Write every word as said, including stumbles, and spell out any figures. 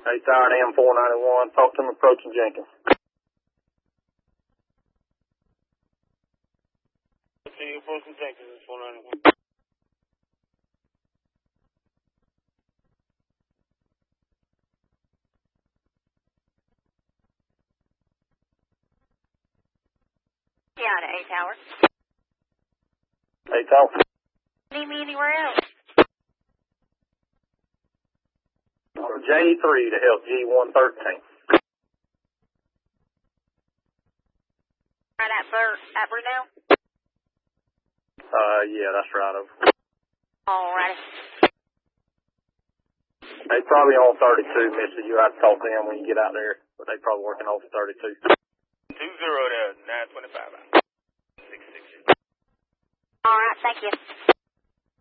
eight Tower and M four ninety-one. Talk to him approaching Jenkins. See, approaching Jenkins is four ninety-one. Yeah, to eight Tower. eight Tower. Need me anywhere else? J three to help G one thirteen. Right at Bur at Brunel? Uh, yeah, that's right. Over. Alrighty. They probably on thirty-two, Mister. You have to talk to them when you get out there, but they probably working off thirty-two. Two zero there, nine twenty-five. Six six. Alright, thank you.